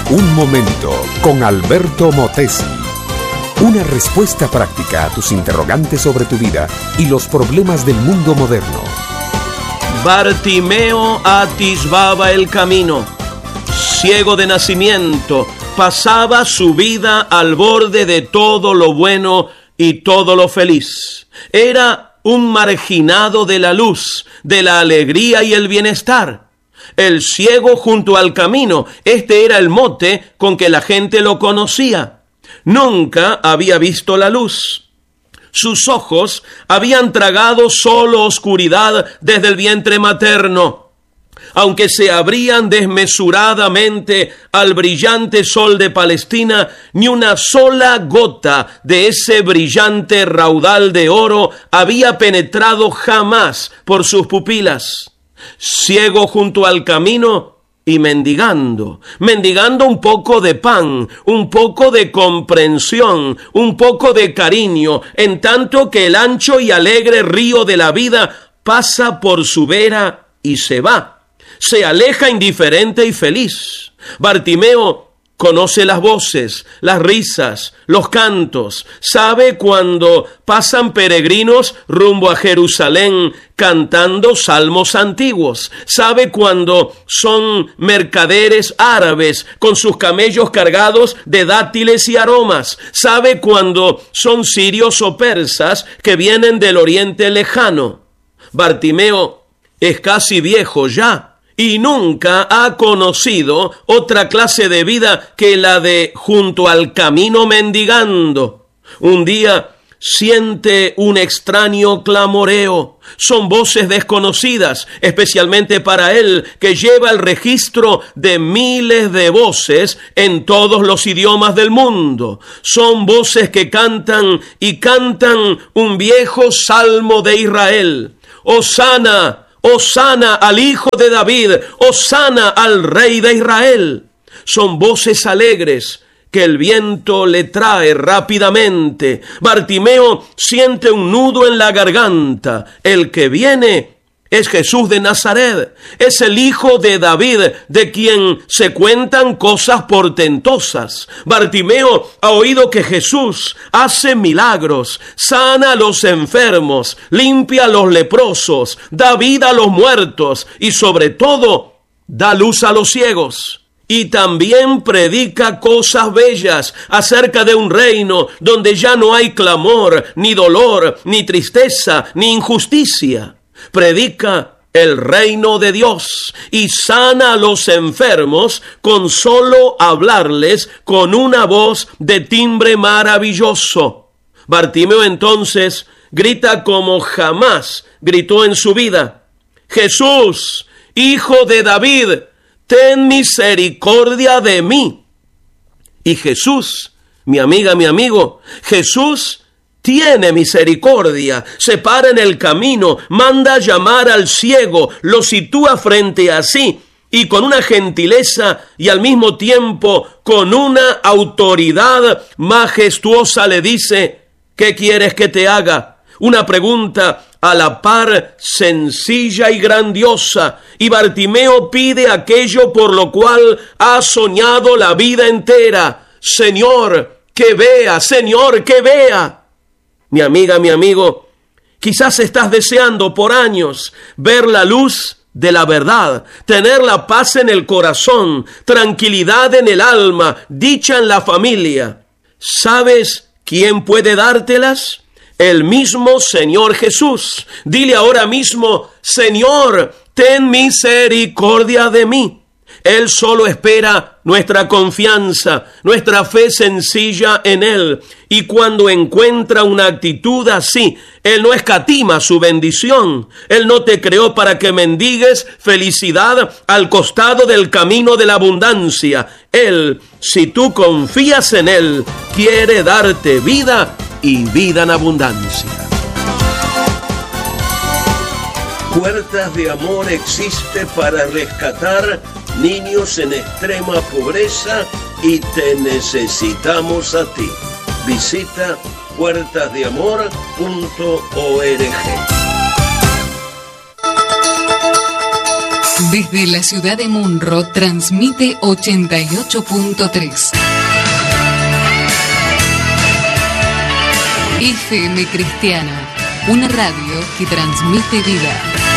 Un momento con Alberto Motesi. Una respuesta práctica a tus interrogantes sobre tu vida y los problemas del mundo moderno. Bartimeo atisbaba el camino. Ciego de nacimiento, pasaba su vida al borde de todo lo bueno y todo lo feliz. Era un marginado de la luz, de la alegría y el bienestar. El ciego junto al camino, este era el mote con que la gente lo conocía. Nunca había visto la luz. Sus ojos habían tragado solo oscuridad desde el vientre materno. Aunque se abrían desmesuradamente al brillante sol de Palestina, ni una sola gota de ese brillante raudal de oro había penetrado jamás por sus pupilas. Ciego junto al camino y mendigando un poco de pan, un poco de comprensión, un poco de cariño, en tanto que el ancho y alegre río de la vida pasa por su vera y se va. Se aleja indiferente y feliz. Bartimeo conoce las voces, las risas, los cantos. Sabe cuando pasan peregrinos rumbo a Jerusalén cantando salmos antiguos. Sabe cuando son mercaderes árabes con sus camellos cargados de dátiles y aromas. Sabe cuando son sirios o persas que vienen del oriente lejano. Bartimeo es casi viejo ya y nunca ha conocido otra clase de vida que la de junto al camino mendigando. Un día siente un extraño clamoreo. Son voces desconocidas, especialmente para él, que lleva el registro de miles de voces en todos los idiomas del mundo. Son voces que cantan y cantan un viejo salmo de Israel. Hosana, Hosana al Hijo de David, Hosana al Rey de Israel. Son voces alegres que el viento le trae rápidamente. Bartimeo siente un nudo en la garganta. El que viene es Jesús de Nazaret. Es el Hijo de David, de quien se cuentan cosas portentosas. Bartimeo ha oído que Jesús hace milagros, sana a los enfermos, limpia a los leprosos, da vida a los muertos y sobre todo da luz a los ciegos. Y también predica cosas bellas acerca de un reino donde ya no hay clamor, ni dolor, ni tristeza, ni injusticia. Predica el reino de Dios y sana a los enfermos con solo hablarles con una voz de timbre maravilloso. Bartimeo entonces grita como jamás gritó en su vida: Jesús, Hijo de David, ten misericordia de mí. Y Jesús, mi amiga, mi amigo, Jesús tiene misericordia, se para en el camino, manda llamar al ciego, lo sitúa frente a sí y con una gentileza y al mismo tiempo con una autoridad majestuosa le dice: ¿qué quieres que te haga? Una pregunta a la par sencilla y grandiosa, y Bartimeo pide aquello por lo cual ha soñado la vida entera: Señor, que vea, Señor, que vea. Mi amiga, mi amigo, quizás estás deseando por años ver la luz de la verdad, tener la paz en el corazón, tranquilidad en el alma, dicha en la familia. ¿Sabes quién puede dártelas? El mismo Señor Jesús. Dile ahora mismo: Señor, ten misericordia de mí. Él solo espera nuestra confianza, nuestra fe sencilla en Él. Y cuando encuentra una actitud así, Él no escatima su bendición. Él no te creó para que mendigues felicidad al costado del camino de la abundancia. Él, si tú confías en Él, quiere darte vida y vida en abundancia. Puertas de Amor existe para rescatar niños en extrema pobreza y te necesitamos a ti. Visita puertasdeamor.org. Desde la ciudad de Munro transmite 88.3. FM Cristiana, una radio que transmite vida.